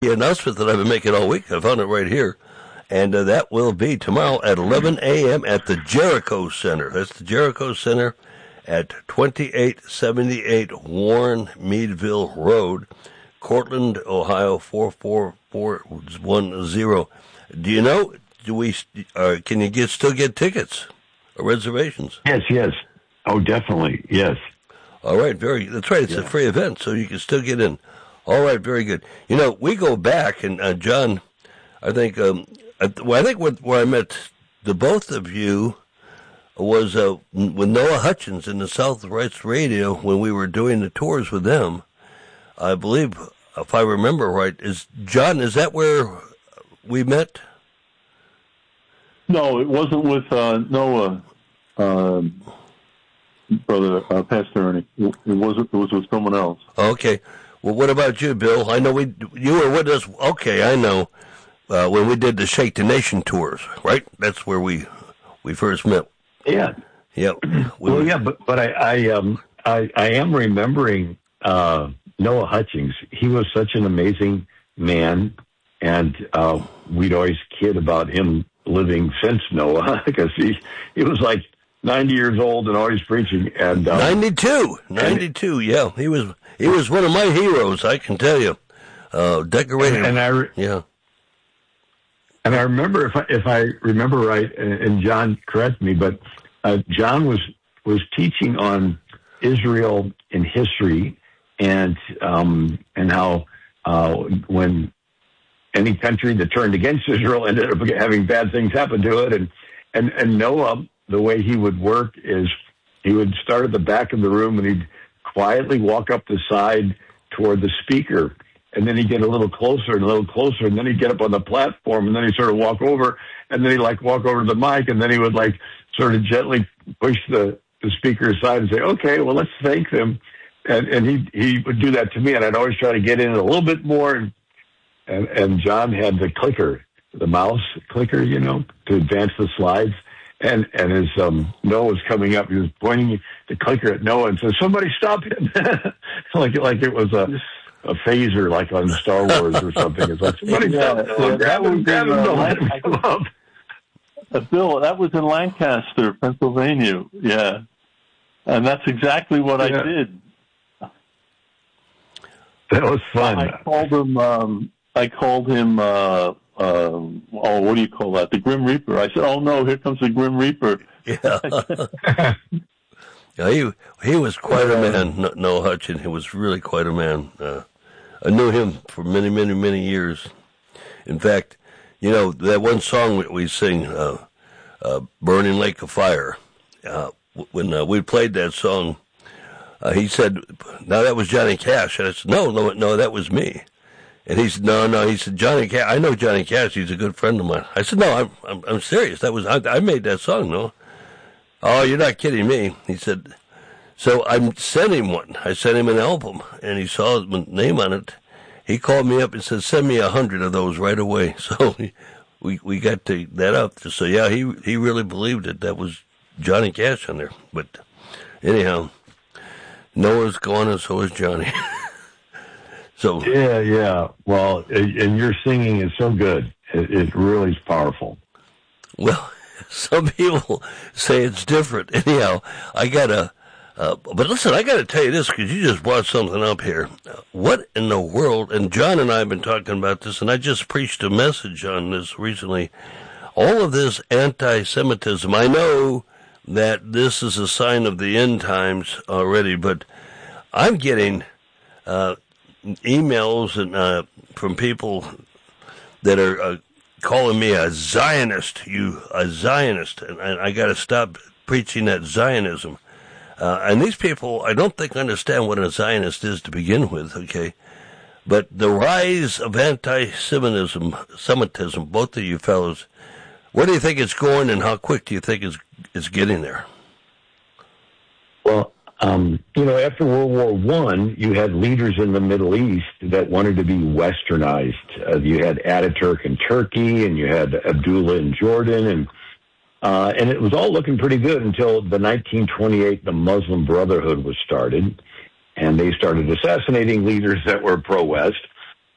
the announcement that I've been making all week. I found it right here. And that will be tomorrow at 11 a.m. at the Jericho Center. That's the Jericho Center at 2878 Warren Meadville Road, Cortland, Ohio 44410. Do you know? Can you still get tickets or reservations? Yes. Oh, definitely. Yes. All right. That's right. It's a free event, so you can still get in. All right. Very good. We go back, and John, I think. Where I met the both of you was with Noah Hutchins in the Southwest Radio when we were doing the tours with them. I believe, if I remember right, is that where we met? No, it wasn't with Noah, brother, Pastor Ernie. It was with someone else. Okay. Well, what about you, Bill? I know you were with us. Okay, I know. When we did the Shake the Nation tours, right? That's where we first met. Yeah. Yeah. But I am remembering Noah Hutchins. He was such an amazing man, and we'd always kid about him living since Noah because he was like 90 years old and always preaching. And 92. Yeah, he was one of my heroes. I can tell you. Decorated. And I remember, if I remember right, and John, correct me, but John was teaching on Israel in history and how when any country that turned against Israel ended up having bad things happen to it, and Noah, the way he would work is he would start at the back of the room and he'd quietly walk up the side toward the speaker. And then he'd get a little closer, and then he'd get up on the platform, and then he'd sort of walk over, and then he'd walk over to the mic, and then he would sort of gently push the speaker aside and say, "Okay, well, let's thank them." And he would do that to me, and I'd always try to get in a little bit more. And John had the clicker, the mouse clicker, to advance the slides. And as Noah was coming up, he was pointing the clicker at Noah and said, "Somebody stop him!" like it was a phaser, like on Star Wars or something. It's like, somebody grab him, don't let him come up. Bill, that was in Lancaster, Pennsylvania. Yeah. And that's exactly what I did. That was fun. I called him, what do you call that? The Grim Reaper. I said, "Oh no, here comes the Grim Reaper." Yeah. Yeah, he was quite a man, Noah Hutchins. He was really quite a man. I knew him for many, many, many years. In fact, that one song we sing, "Burning Lake of Fire," when we played that song, he said, "Now that was Johnny Cash." And I said, No, that was me. And he said, No. He said, "Johnny Cash, I know Johnny Cash. He's a good friend of mine." I said, "No, I'm serious. That was I made that song, no." "Oh, you're not kidding me." He said, so I sent him one. I sent him an album, and he saw his name on it. He called me up and said, "Send me 100 of those right away." So we got that up. So, yeah, he really believed it. That was Johnny Cash on there. But anyhow, Noah's gone, and so is Johnny. So Yeah. Well, and your singing is so good. It really is powerful. Well, some people say it's different. Anyhow, but listen, I got to tell you this, because you just brought something up here. What in the world, and John and I have been talking about this, and I just preached a message on this recently. All of this anti-Semitism, I know that this is a sign of the end times already, but I'm getting emails and from people that are calling me a Zionist, and I got to stop preaching that Zionism. And these people, I don't think understand what a Zionist is to begin with, okay? But the rise of anti-Semitism, both of you fellows, where do you think it's going, and how quick do you think it's getting there? Well, after World War I, you had leaders in the Middle East that wanted to be westernized. You had Ataturk in Turkey, and you had Abdullah in Jordan, and it was all looking pretty good until the 1928, the Muslim Brotherhood was started, and they started assassinating leaders that were pro-West.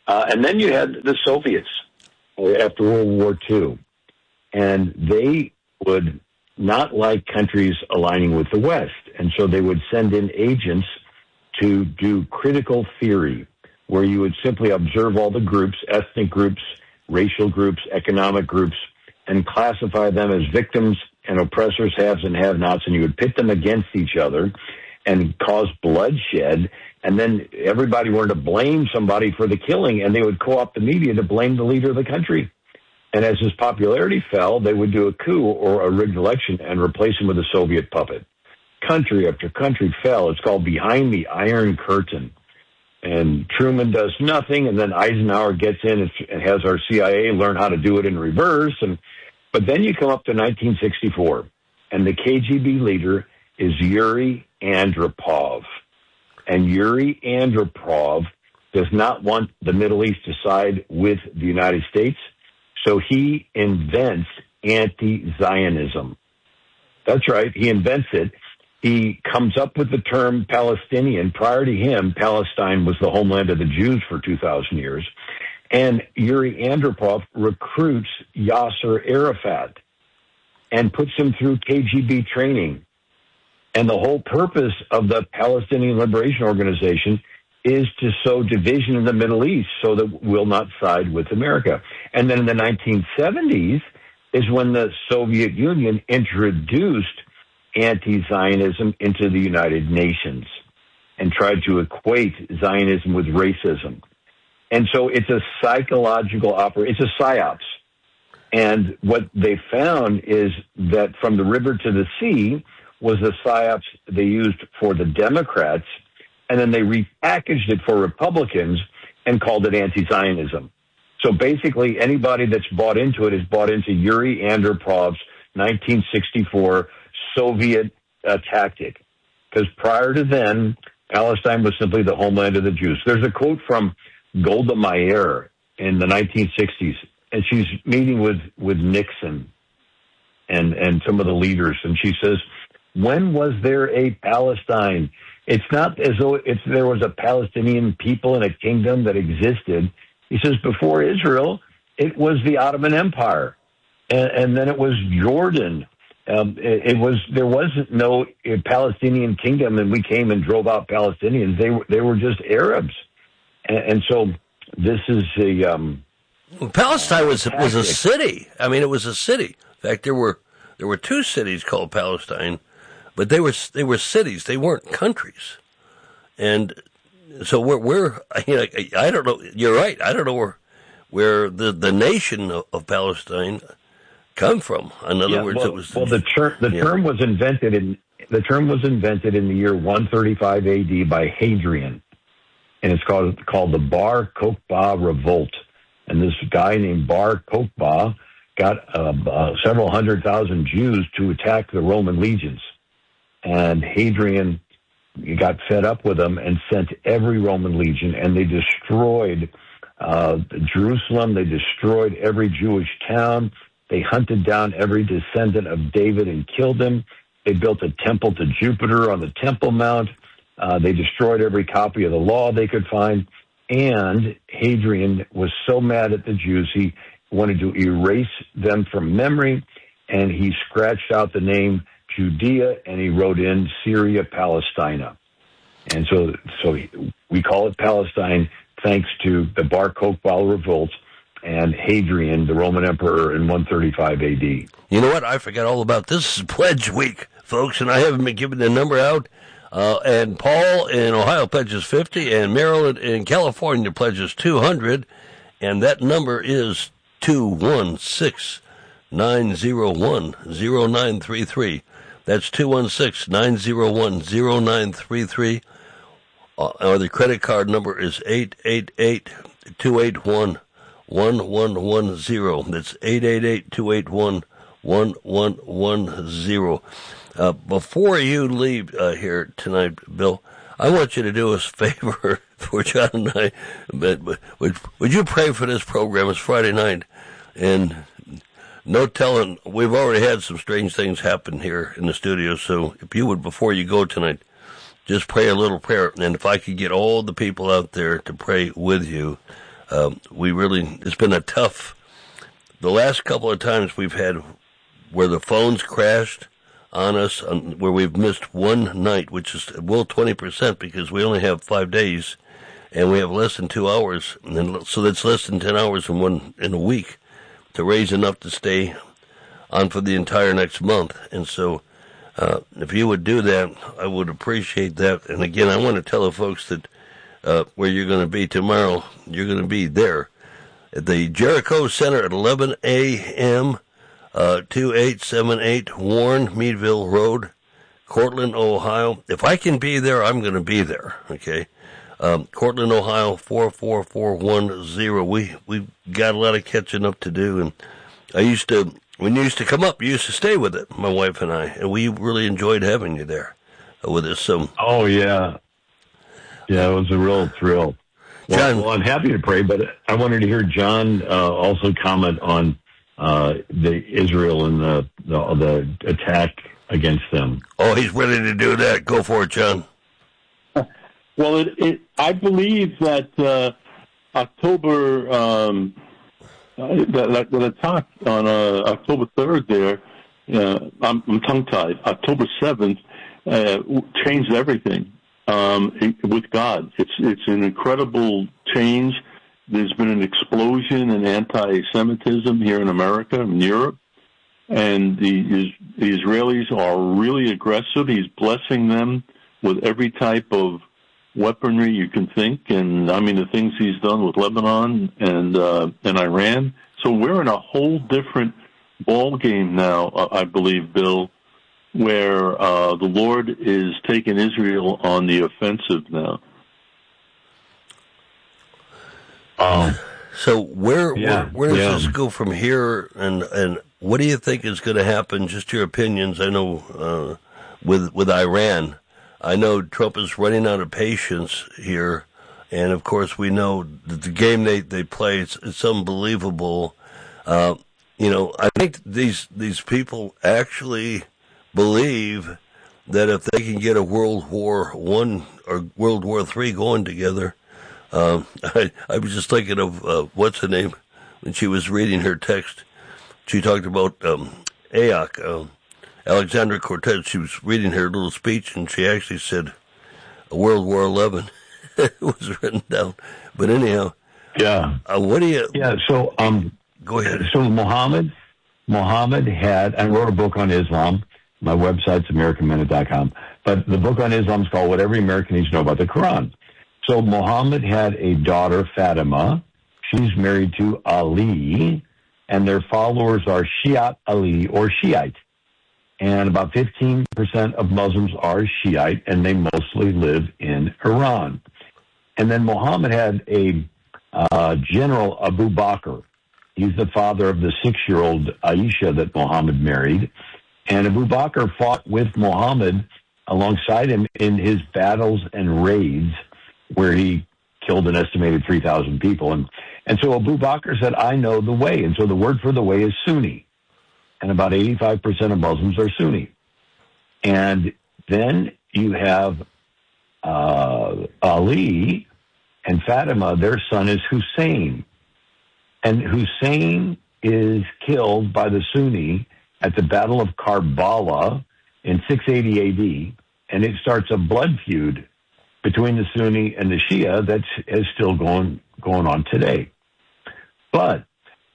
And then you had the Soviets after World War II. And they would not like countries aligning with the West. And so they would send in agents to do critical theory, where you would simply observe all the groups, ethnic groups, racial groups, economic groups, and classify them as victims and oppressors, haves and have-nots, and you would pit them against each other and cause bloodshed. And then everybody wanted to blame somebody for the killing, and they would co-opt the media to blame the leader of the country. And as his popularity fell, they would do a coup or a rigged election and replace him with a Soviet puppet. Country after country fell. It's called Behind the Iron Curtain. And Truman does nothing, and then Eisenhower gets in and has our CIA learn how to do it in reverse. But then you come up to 1964, and the KGB leader is Yuri Andropov. And Yuri Andropov does not want the Middle East to side with the United States, so he invents anti-Zionism. That's right, he invents it. He comes up with the term Palestinian. Prior to him, Palestine was the homeland of the Jews for 2,000 years. And Yuri Andropov recruits Yasser Arafat and puts him through KGB training. And the whole purpose of the Palestinian Liberation Organization is to sow division in the Middle East so that we'll not side with America. And then in the 1970s is when the Soviet Union introduced anti-Zionism into the United Nations and tried to equate Zionism with racism. And so it's a psychological operation. It's a psyops. And what they found is that from the river to the sea was the psyops they used for the Democrats, and then they repackaged it for Republicans and called it anti-Zionism. So basically anybody that's bought into it is bought into Yuri Andropov's 1964 Soviet tactic. Because prior to then, Palestine was simply the homeland of the Jews. There's a quote from Golda Meir in the 1960s, and she's meeting with Nixon and some of the leaders, and she says, when was there a Palestine? It's not as though there was a Palestinian people and a kingdom that existed. He says, before Israel, it was the Ottoman Empire, and then it was Jordan. There wasn't no Palestinian kingdom, and we came and drove out Palestinians. They were just Arabs, and so this is Palestine was a city. I mean, it was a city. In fact, there were two cities called Palestine, but they were cities. They weren't countries, and so we're I don't know. You're right. I don't know where the nation of Palestine come from. In other words, it was the term was invented in the year 135 AD by Hadrian, and it's called the Bar Kokhba Revolt. And this guy named Bar Kokhba got several 100,000 Jews to attack the Roman legions, and Hadrian got fed up with them and sent every Roman legion, and they destroyed Jerusalem. They destroyed every Jewish town. They hunted down every descendant of David and killed him. They built a temple to Jupiter on the Temple Mount. They destroyed every copy of the law they could find. And Hadrian was so mad at the Jews, he wanted to erase them from memory, and he scratched out the name Judea, and he wrote in Syria Palestina. And so we call it Palestine thanks to the Bar Kokhba Revolt and Hadrian, the Roman emperor, in 135 AD. You know what? I forgot all about this. This is Pledge Week, folks, and I haven't been giving the number out. And Paul in Ohio pledges 50, and Maryland in California pledges 200, and that number is 216-901-0933. That's 216-901-0933. Or the credit card number is 888-281-1110. That's 888-281-1110. Before you leave here tonight, Bill, I want you to do us a favor for John and I. Would you pray for this program? It's Friday night, and no telling, we've already had some strange things happen here in the studio, so if you would, before you go tonight, just pray a little prayer, and if I could get all the people out there to pray with you, it's been a tough, the last couple of times we've had where the phones crashed on us, where we've missed one night, which is, 20% because we only have 5 days and we have less than 2 hours. And then, so that's less than 10 hours in a week to raise enough to stay on for the entire next month. And so, if you would do that, I would appreciate that. And again, I want to tell the folks that where you're going to be tomorrow, you're going to be there at the Jericho Center at 11 a.m., 2878 Warren Meadville Road, Cortland, Ohio. If I can be there, I'm going to be there, okay? Cortland, Ohio, 44410. We've got a lot of catching up to do, and when you used to come up, you used to stay with it, my wife and I, and we really enjoyed having you there with us. So, oh, yeah. Yeah, it was a real thrill. John, well, I'm happy to pray, but I wanted to hear John also comment on the Israel and the attack against them. Oh, he's ready to do that. Go for it, John. Well, I believe that October, that attack on October 3rd there, I'm tongue-tied, October 7th, changed everything with God. It's an incredible change. There's been an explosion in anti-Semitism here in America and Europe, and the Israelis are really aggressive. He's blessing them with every type of weaponry you can think, and I mean the things he's done with Lebanon and Iran. So we're in a whole different ball game now, I believe, Bill, where the Lord is taking Israel on the offensive now. So where does this go from here, and what do you think is going to happen? Just your opinions. I know with Iran, I know Trump is running out of patience here, and of course we know that the game they play it's unbelievable. I think these people actually believe that if they can get a World War I or World War III going together. I was just thinking of what's her name when she was reading her text. She talked about Alexandra Cortez. She was reading her little speech, and she actually said World War XI. It was written down. But anyhow, yeah. What do you? Yeah. So go ahead. So Muhammad had, I wrote a book on Islam. My website's AmericanMinute.com. But the book on Islam is called What Every American Needs to Know About the Quran. So Muhammad had a daughter, Fatima. She's married to Ali, and their followers are Shiite Ali or Shiite. And about 15% of Muslims are Shiite, and they mostly live in Iran. And then Muhammad had a general, Abu Bakr. He's the father of the 6-year-old Aisha that Muhammad married. And Abu Bakr fought with Muhammad alongside him in his battles and raids, where he killed an estimated 3,000 people. And so Abu Bakr said, I know the way. And so the word for the way is Sunni. And about 85% of Muslims are Sunni. And then you have Ali and Fatima. Their son is Hussein. And Hussein is killed by the Sunni at the Battle of Karbala in 680 A.D., and it starts a blood feud between the Sunni and the Shia that is still going on today. But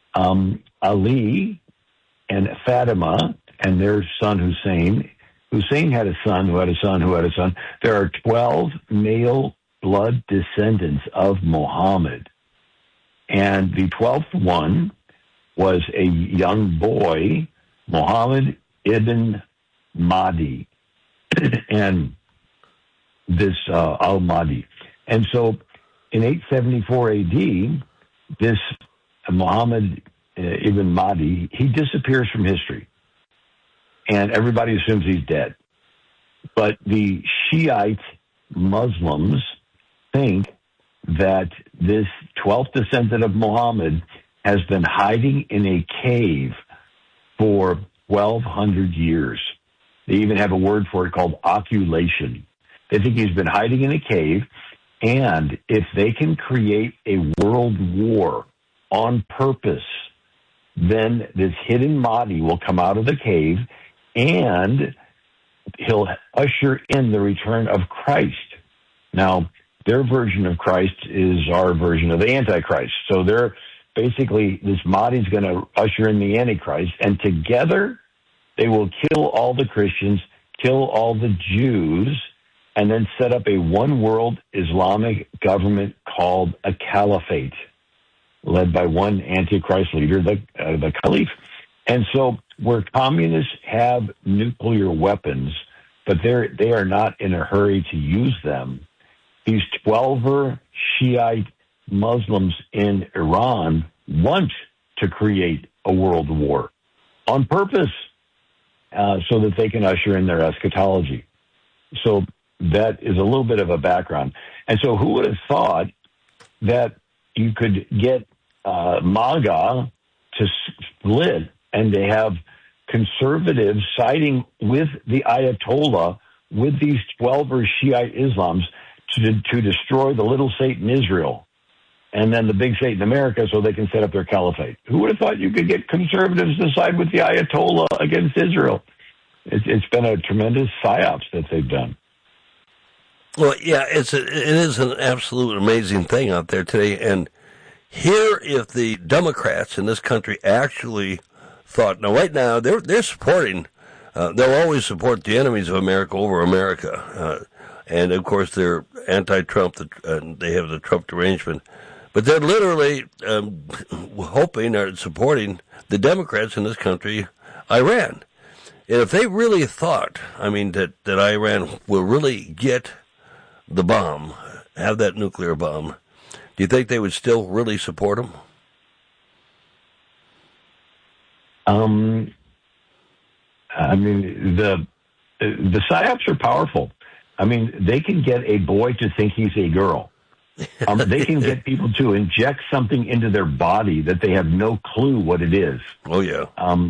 Ali and Fatima and their son Hussein had a son who had a son who had a son. There are 12 male blood descendants of Muhammad. And the 12th one was a young boy, Muhammad ibn Mahdi. And this al-Mahdi. And so in 874 AD, this Muhammad ibn Mahdi, he disappears from history. And everybody assumes he's dead. But the Shiite Muslims think that this 12th descendant of Muhammad has been hiding in a cave for 1,200 years. They even have a word for it called occultation. They think he's been hiding in a cave, And if they can create a world war on purpose, then this hidden Mahdi will come out of the cave and he'll usher in the return of Christ. Now, their version of Christ is our version of the Antichrist. So they're basically, this Mahdi's going to usher in the Antichrist, and together they will kill all the Christians, kill all the Jews, and then set up a one-world Islamic government called a caliphate, led by one Antichrist leader, the Caliph. And so where communists have nuclear weapons, but they are not in a hurry to use them, these 12er Shiite Muslims in Iran want to create a world war on purpose so that they can usher in their eschatology. So that is a little bit of a background. And so who would have thought that you could get MAGA to split and to have conservatives siding with the Ayatollah, with these 12er Shiite Islams, to destroy the little Satan Israel and then the big Satan America so they can set up their caliphate? Who would have thought you could get conservatives to side with the Ayatollah against Israel? It's been a tremendous psyops that they've done. Well, yeah, it is an absolute amazing thing out there today. And here, if the Democrats in this country actually thought, now right now they're supporting, they'll always support the enemies of America over America. And of course they're anti-Trump, they have the Trump derangement. But they're literally hoping or supporting the Democrats in this country, Iran. And if they really thought, that Iran will really get the bomb, have that nuclear bomb, do you think they would still really support them? The psyops are powerful. They can get a boy to think he's a girl. They can get people to inject something into their body that they have no clue what it is. Oh, yeah.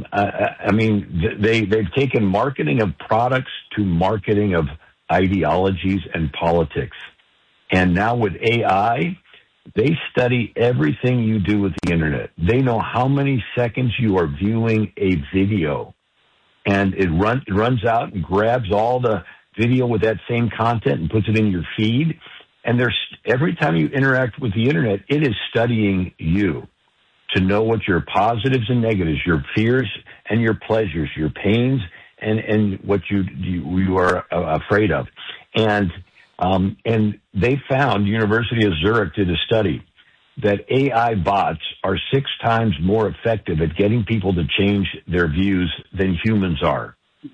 They've taken marketing of products to marketing of ideologies and politics. And now with AI, they study everything you do with the internet. They know how many seconds you are viewing a video. And it runs out and grabs all the video with that same content and puts it in your feed. And every time you interact with the internet, it is studying you to know what your positives and negatives, your fears and your pleasures, your pains and what you are afraid of. And they found, University of Zurich did a study, that AI bots are 6 times more effective at getting people to change their views than humans are.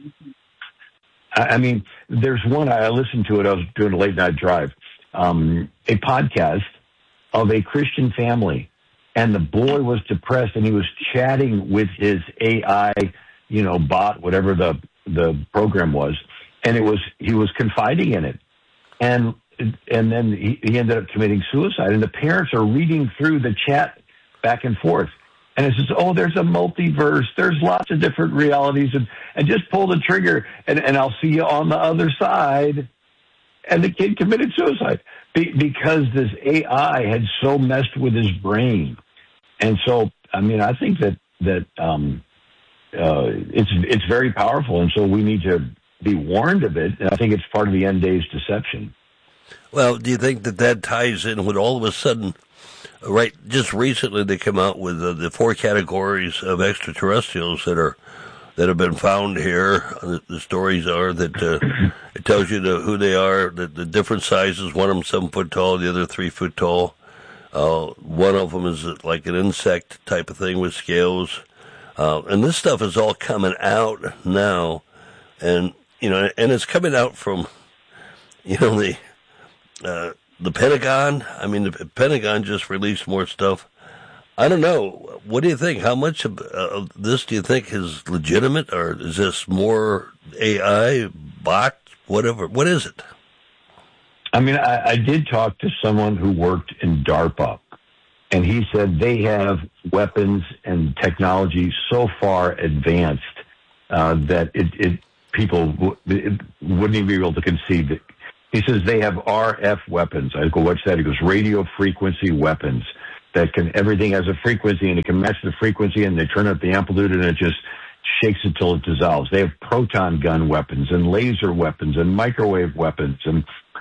There's one, I listened to it, I was doing a late night drive, a podcast of a Christian family, and the boy was depressed, and he was chatting with his AI, bot, whatever the program was, and he was confiding in it, and then he ended up committing suicide, and the parents are reading through the chat back and forth. And it says, there's a multiverse. There's lots of different realities. And just pull the trigger, and I'll see you on the other side. And the kid committed suicide because this AI had so messed with his brain. And so, I think that it's very powerful. And so we need to be warned of it. And I think it's part of the end days deception. Well, do you think that ties in with all of a sudden, right, just recently they came out with the 4 categories of extraterrestrials that have been found here. The stories are that it tells you who they are, the different sizes. One of them 7 foot tall, the other 3 foot tall. One of them is like an insect type of thing with scales. And this stuff is all coming out now, and it's coming out from the Pentagon. The Pentagon just released more stuff. I don't know. What do you think? How much of this do you think is legitimate, or is this more AI, bot, whatever? What is it? I did talk to someone who worked in DARPA, and he said they have weapons and technology so far advanced that people wouldn't even be able to conceive it. He says they have RF weapons. I go, what's that? He goes, radio frequency weapons. That can, everything has a frequency and it can match the frequency and they turn up the amplitude and it just shakes it till it dissolves. They have proton gun weapons and laser weapons and microwave weapons and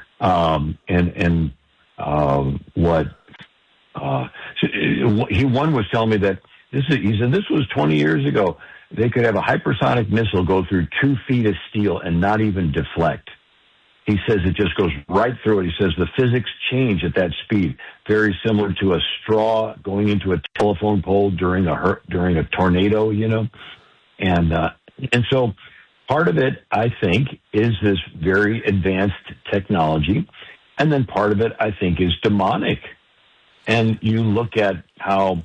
one was telling me that he said this was 20 years ago. They could have a hypersonic missile go through 2 feet of steel and not even deflect. He says it just goes right through it. He says the physics change at that speed, very similar to a straw going into a telephone pole during a tornado, you know. And so part of it, I think, is this very advanced technology. And then part of it, I think, is demonic. And you look at how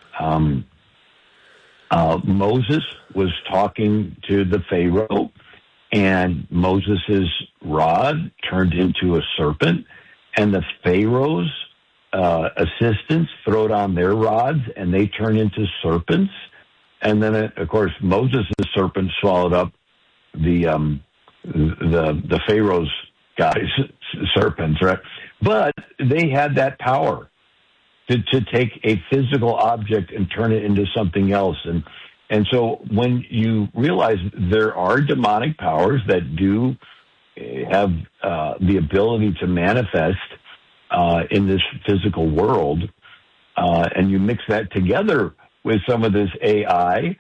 Moses was talking to the Pharaoh, and Moses' rod turned into a serpent, and the Pharaoh's assistants throw down their rods, and they turn into serpents. And then, of course, Moses' serpent swallowed up the Pharaoh's guys' serpents, right? But they had that power to take a physical object and turn it into something else. And so when you realize there are demonic powers that do have the ability to manifest in this physical world, and you mix that together with some of this AI,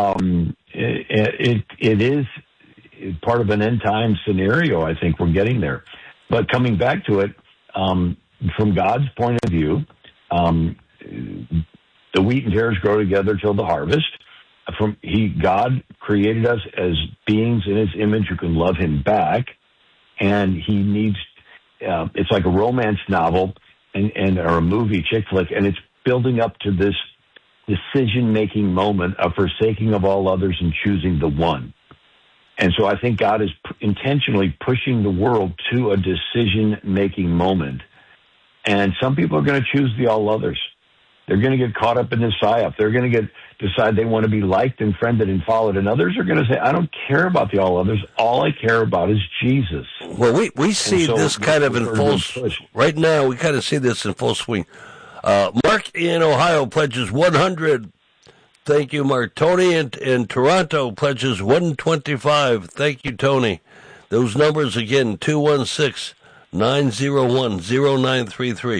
it is part of an end time scenario. I think we're getting there. But coming back to it, from God's point of view, the wheat and tares grow together till the harvest. God created us as beings in His image who can love Him back, and He needs. It's like a romance novel or a movie, chick flick, and it's building up to this decision-making moment of forsaking of all others and choosing the one. And so I think God is intentionally pushing the world to a decision-making moment. And some people are going to choose the all others. They're going to get caught up in this psyop. They're going to decide they want to be liked and friended and followed. And others are going to say, I don't care about the all others. All I care about is Jesus. Well, we see this kind of in full right now. We kind of see this in full swing. Mark in Ohio pledges 100. Thank you, Mark. Tony in Toronto pledges 125. Thank you, Tony. Those numbers again, 216-901-0933.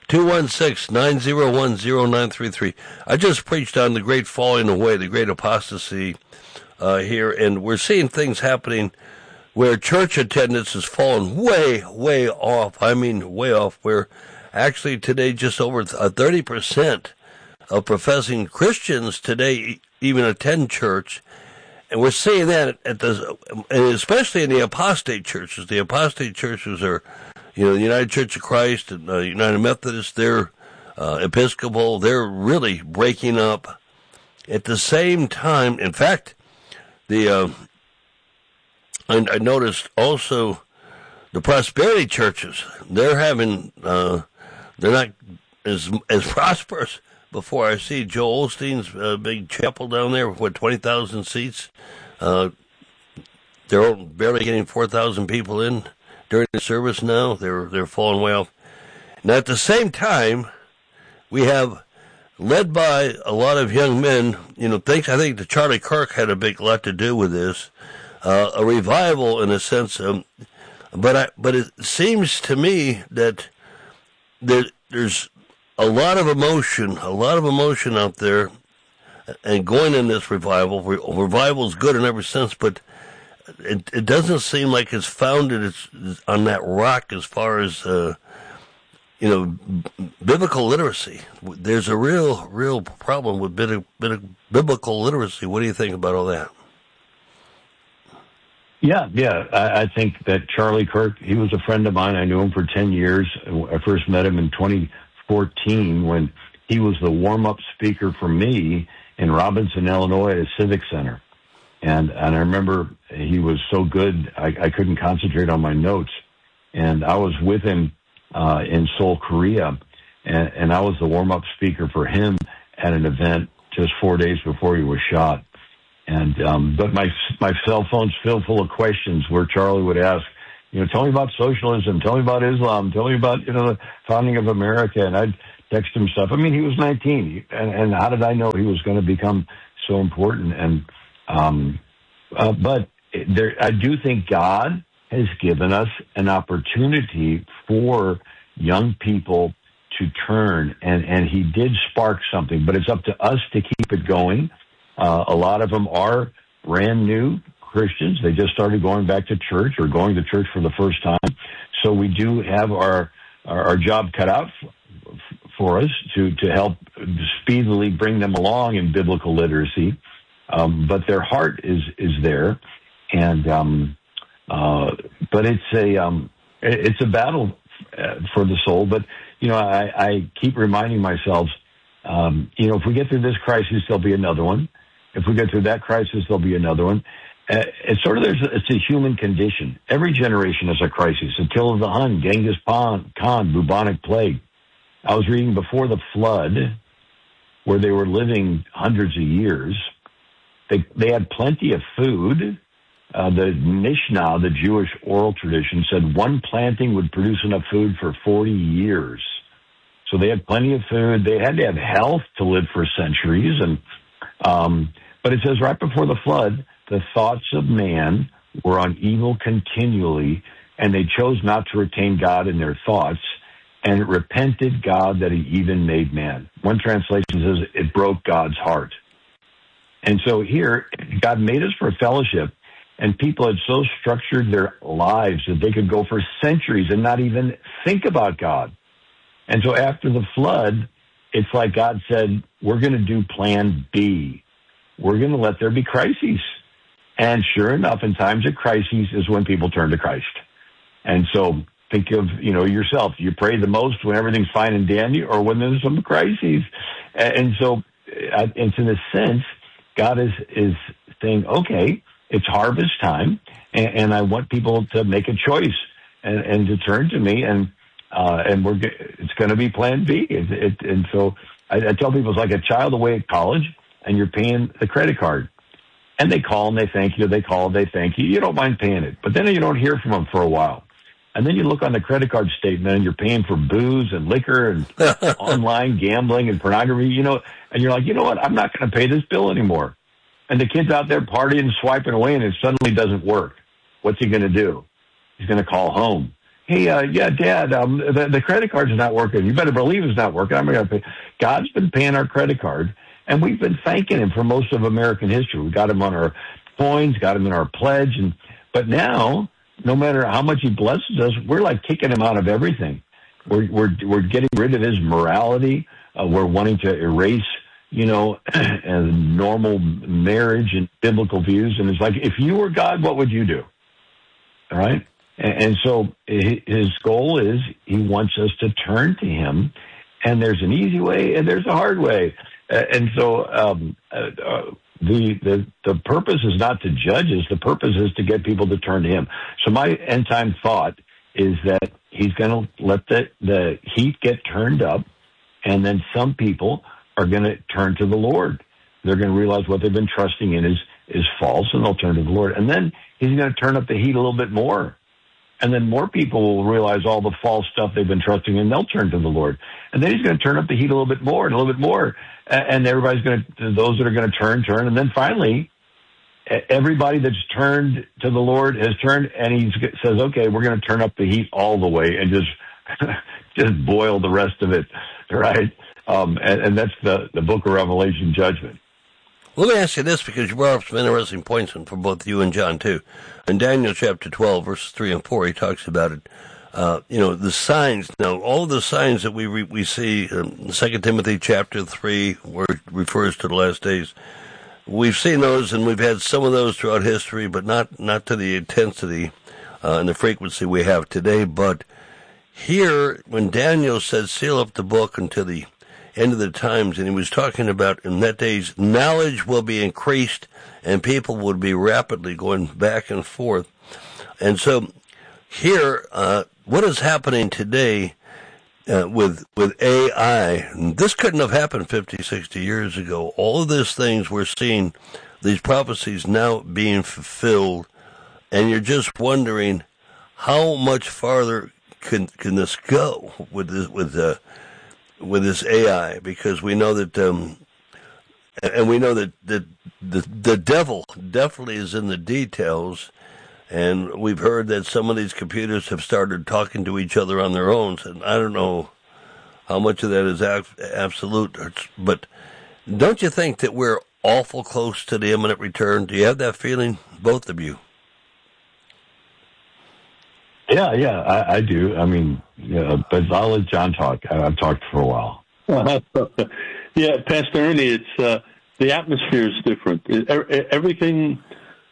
216-901-0933. I just preached on the great falling away, the great apostasy here, and we're seeing things happening where church attendance has fallen way, way off. I mean, way off, where actually today just over 30% of professing Christians today even attend church. And we're seeing that and especially in the apostate churches. The apostate churches are, the United Church of Christ and United Methodist, they're Episcopal, they're really breaking up. At the same time, in fact, I noticed also the prosperity churches, they're having, they're not as prosperous. Before I see Joel Osteen's big chapel down there with 20,000 seats, they're barely getting 4,000 people in during the service now. They're falling way off. Now at the same time, we have, led by a lot of young men, I think the Charlie Kirk had a big lot to do with this, a revival in a sense. But it seems to me that there's a lot of emotion out there, and going in this revival. Revival is good in every sense, but it doesn't seem like it's founded on that rock as far as biblical literacy. There's a real problem with biblical literacy. What do you think about all that? Yeah. I think that Charlie Kirk, he was a friend of mine. I knew him for 10 years. I first met him in 2014 when he was the warm-up speaker for me in Robinson, Illinois at a civic center. And I remember he was so good, I couldn't concentrate on my notes. And I was with him in Seoul, Korea, and I was the warm-up speaker for him at an event just 4 days before he was shot. And but my cell phone's filled full of questions where Charlie would ask, tell me about socialism, tell me about Islam, tell me about, the founding of America. And I'd text him stuff. I mean, he was 19. And how did I know he was going to become so important? And, but I do think God has given us an opportunity for young people to turn, and he did spark something, but it's up to us to keep it going. A lot of them are brand new Christians. They just started going back to church or going to church for the first time. So we do have our job cut out for us to help speedily bring them along in biblical literacy. But their heart is there. And, but it's a battle for the soul. But, I keep reminding myself, if we get through this crisis, there'll be another one. If we get through that crisis, there'll be another one. It's a human condition. Every generation has a crisis. Attila the Hun, Genghis Khan, bubonic plague. I was reading before the flood, where they were living hundreds of years. They had plenty of food. The Mishnah, the Jewish oral tradition, said one planting would produce enough food for 40 years. So they had plenty of food. They had to have health to live for centuries. But it says right before the flood, the thoughts of man were on evil continually, and they chose not to retain God in their thoughts, and it repented God that he even made man. One translation says it broke God's heart. And so here, God made us for a fellowship, and people had so structured their lives that they could go for centuries and not even think about God. And so after the flood, it's like God said, we're going to do plan B. We're going to let there be crises. And sure enough, in times of crises is when people turn to Christ. And so think of, yourself. You pray the most when everything's fine and dandy or when there's some crises. And so it's in a sense, God is saying, okay, it's harvest time, and I want people to make a choice and to turn to me, and it's going to be plan B. And so I tell people it's like a child away at college, and you're paying the credit card. And they call and they thank you. They call, they thank you. You don't mind paying it. But then you don't hear from them for a while. And then you look on the credit card statement and you're paying for booze and liquor and online gambling and pornography, and you're like, you know what? I'm not going to pay this bill anymore. And the kid's out there partying and swiping away and it suddenly doesn't work. What's he going to do? He's going to call home. Hey, Dad, the credit card's not working. You better believe it's not working. I'm going to pay. God's been paying our credit card. And we've been thanking him for most of American history. We got him on our coins, got him in our pledge. But now, no matter how much he blesses us, we're like kicking him out of everything. We're getting rid of his morality. We're wanting to erase, normal marriage and biblical views. And it's like, if you were God, what would you do? All right? And so his goal is he wants us to turn to him. And there's an easy way and there's a hard way. And so the purpose is not to judge us. The purpose is to get people to turn to him. So my end time thought is that he's going to let the heat get turned up, and then some people are going to turn to the Lord. They're going to realize what they've been trusting in is false, and they'll turn to the Lord. And then he's going to turn up the heat a little bit more. And then more people will realize all the false stuff they've been trusting in, they'll turn to the Lord. And then he's going to turn up the heat a little bit more and a little bit more. And everybody's those that are going to turn. And then finally, everybody that's turned to the Lord has turned, and he says, okay, we're going to turn up the heat all the way and just boil the rest of it, right? And that's the book of Revelation judgment. Let me ask you this, because you brought up some interesting points for both you and John, too. In Daniel chapter 12, verses 3 and 4, he talks about it. The signs. Now, all the signs that we see in 2 Timothy chapter 3, where it refers to the last days, we've seen those, and we've had some of those throughout history, but not to the intensity and the frequency we have today. But here, when Daniel said, seal up the book until the end of the times, and he was talking about in that days, knowledge will be increased, and people would be rapidly going back and forth. And so here, what is happening today with AI, this couldn't have happened 50, 60 years ago. All of these things we're seeing, these prophecies now being fulfilled, and you're just wondering, how much farther can this go with this AI? Because we know that, and we know that the devil definitely is in the details. And we've heard that some of these computers have started talking to each other on their own. And I don't know how much of that is absolute, but don't you think that we're awful close to the imminent return? Do you have that feeling, both of you? Yeah, I do. I mean, but I'll let John talk. I've talked for a while. Yeah, Pastor Ernie, it's the atmosphere is different. Everything.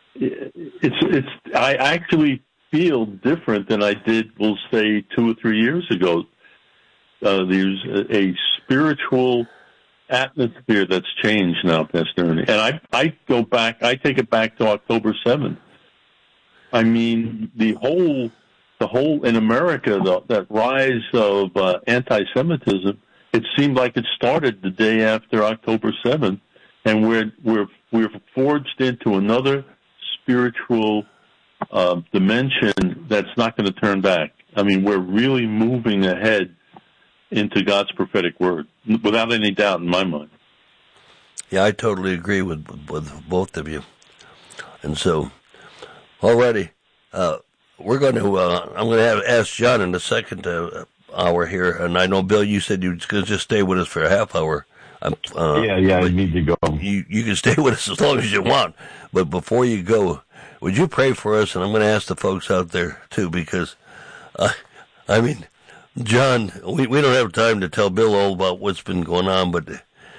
I actually feel different than I did, we'll say, 2 or 3 years ago. There's a spiritual atmosphere that's changed now, Pastor Ernie. And I take it back to October 7th. I mean, the whole in America, that rise of anti-Semitism, it seemed like it started the day after October 7th, and we're forged into another spiritual dimension that's not going to turn back. I mean, we're really moving ahead into God's prophetic word, without any doubt in my mind. Yeah, I totally agree with both of you. And so, already, we're going to. I'm going to ask John in the second hour here, and I know Bill, you said you were going to just stay with us for a half hour. I need to go. You can stay with us as long as you want, but before you go, would you pray for us? And I'm going to ask the folks out there too, because, I mean, John, we don't have time to tell Bill all about what's been going on, but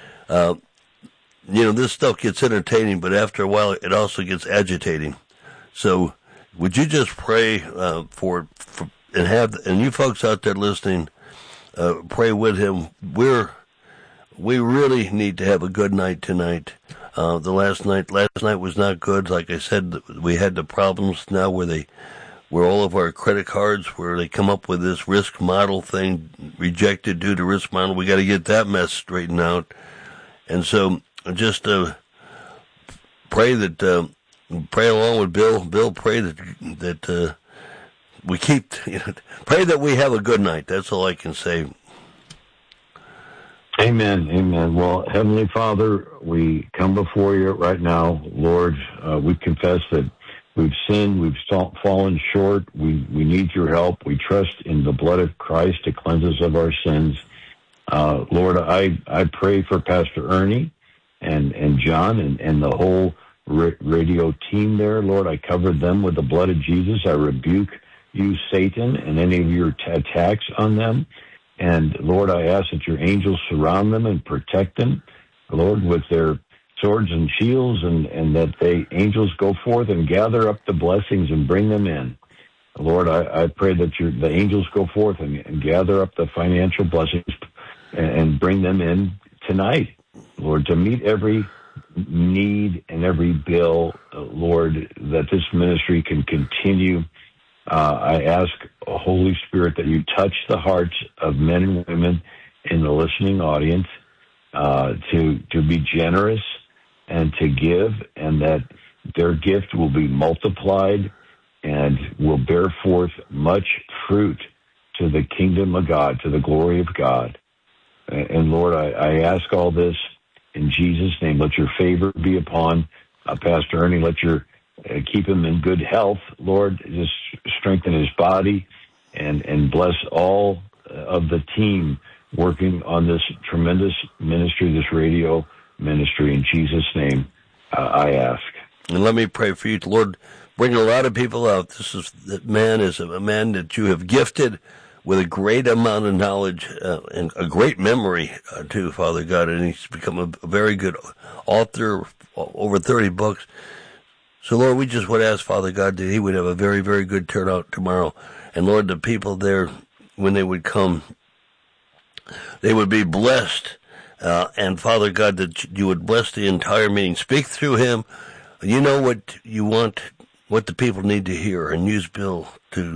this stuff gets entertaining, but after a while, it also gets agitating. So, would you just pray for and you folks out there listening, pray with him. We really need to have a good night tonight. Last night was not good. Like I said, we had the problems now where all of our credit cards, where they come up with this risk model thing, rejected due to risk model. We got to get that mess straightened out. And so just pray along with Bill. Bill, pray that we keep, pray that we have a good night. That's all I can say. Amen. Well, Heavenly Father, we come before you right now. Lord, we confess that we've sinned, we've fallen short. We need your help. We trust in the blood of Christ to cleanse us of our sins. Lord, I pray for Pastor Ernie and John and the whole radio team there. Lord, I cover them with the blood of Jesus. I rebuke you, Satan, and any of your attacks on them. And, Lord, I ask that your angels surround them and protect them, Lord, with their swords and shields, and that angels go forth and gather up the blessings and bring them in. Lord, I pray that the angels go forth and gather up the financial blessings and bring them in tonight, Lord, to meet every need and every bill, Lord, that this ministry can continue. I ask, Holy Spirit, that you touch the hearts of men and women in the listening audience to be generous and to give, and that their gift will be multiplied and will bear forth much fruit to the kingdom of God, to the glory of God. And Lord, I ask all this in Jesus' name. Let your favor be upon Pastor Ernie. Let your keep him in good health, Lord. Just strengthen his body and bless all of the team working on this tremendous ministry, this radio ministry. In Jesus' name, I ask. And let me pray for you, Lord. Bring a lot of people out. That man is a man that you have gifted with a great amount of knowledge and a great memory, too, Father God. And he's become a very good author, over 30 books. So, Lord, we just would ask, Father God, that he would have a very, very good turnout tomorrow. And, Lord, the people there, when they would come, they would be blessed. And, Father God, that you would bless the entire meeting. Speak through him. You know what you want, what the people need to hear, and use Bill to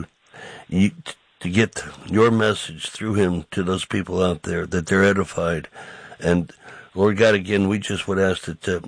get your message through him to those people out there, that they're edified. And, Lord God, again, we just would ask that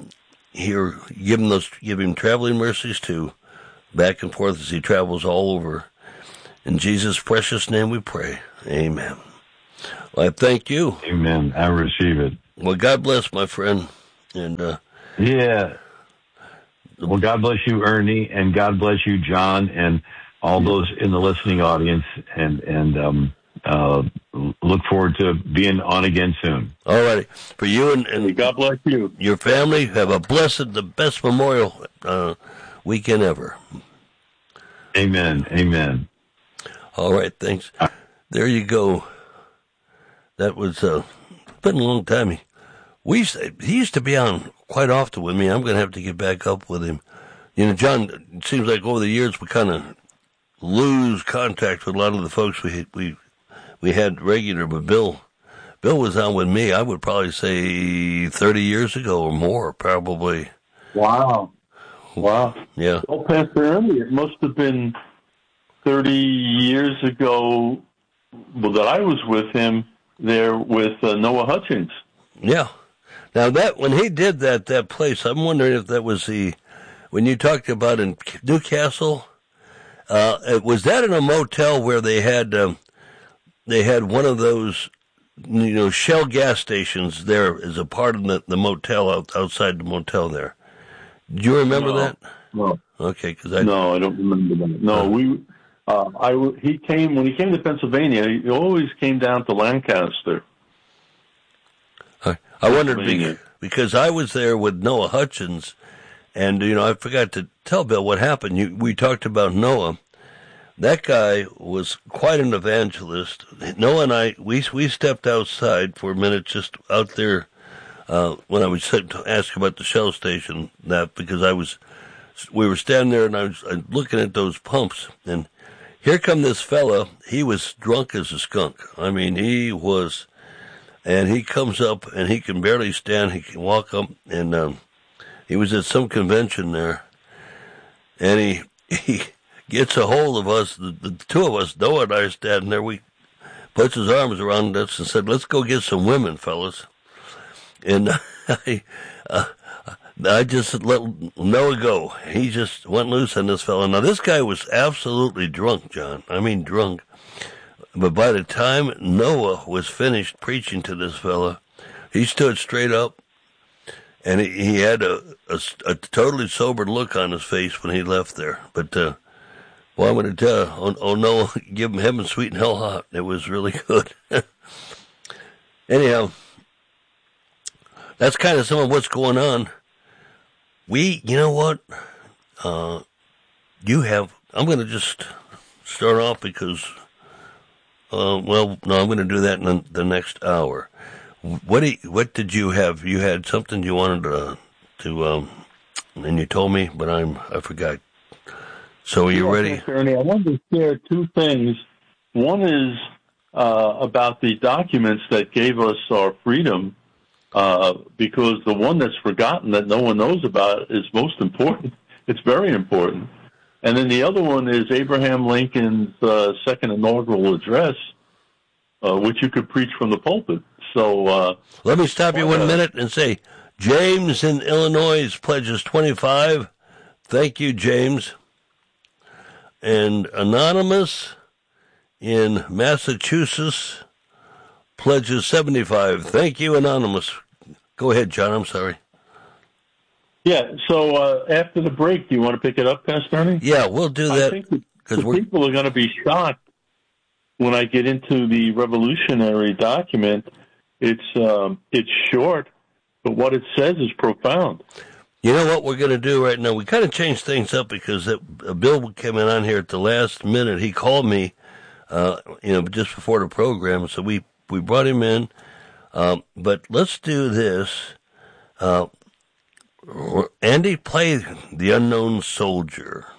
give him traveling mercies too, back and forth as he travels all over. In Jesus' precious name we pray. Amen. Well, I thank you. Amen. I receive it. Well, God bless, my friend. And yeah. Well, God bless you, Ernie, and God bless you, John, and all those in the listening audience. And look forward to being on again soon. All righty. For you and God bless you. Your family, have a blessed, the best Memorial weekend ever. Amen. Amen. All right. Thanks. There you go. That was been a long time. He used to be on quite often with me. I'm going to have to get back up with him. You know, John, it seems like over the years we kind of lose contact with a lot of the folks we had regular, but Bill was on with me, I would probably say 30 years ago or more, probably. Wow. Yeah. Well, Pastor Ernie, it must have been 30 years ago that I was with him there with Noah Hutchins. Yeah. Now when he did that place, I'm wondering if that was when you talked about in Newcastle, was that in a motel where they had one of those, Shell gas stations there as a part of the motel outside the motel there? Do you remember that? No. Okay, No, I don't remember that. No, when he came to Pennsylvania, he always came down to Lancaster. I wondered because I was there with Noah Hutchins, and I forgot to tell Bill what happened. We talked about Noah. That guy was quite an evangelist. Noah and I, we stepped outside for a minute, just out there when I was asked about the Shell station. Because we were standing there and I was looking at those pumps, and here come this fella. He was drunk as a skunk. I mean, he was. And he comes up, and he can barely stand. He can walk up, and he was at some convention there, and he gets a hold of us, the two of us, Noah and I are standing there. We puts his arms around us and said, "Let's go get some women, fellas." And I just let Noah go. He just went loose on this fella. Now, this guy was absolutely drunk, John. I mean, drunk. But by the time Noah was finished preaching to this fella, he stood straight up, and he had a totally sober look on his face when he left there. But, I'm going to tell you, Noah, give him heaven sweet and hell hot. It was really good. Anyhow, that's kind of some of what's going on. You know what? I'm going to just start off because... no, I'm going to do that in the next hour. What did you have? You had something you wanted to and you told me, but I forgot. So are you ready? Ernie, I wanted to share two things. One is about the documents that gave us our freedom, because the one that's forgotten that no one knows about is most important. It's very important. And then the other one is Abraham Lincoln's second inaugural address, which you could preach from the pulpit. So let me stop you 1 minute and say, James in Illinois pledges 25. Thank you, James. And Anonymous in Massachusetts pledges 75. Thank you, Anonymous. Go ahead, John. I'm sorry. Yeah, so after the break, do you want to pick it up, Pastor Ernie? Yeah, we'll do that. I think the people are going to be shocked when I get into the revolutionary document. It's short, but what it says is profound. You know what we're going to do right now? We kind of changed things up because Bill came in on here at the last minute. He called me, just before the program, so we brought him in. But let's do this. Andy, play The Unknown Soldier.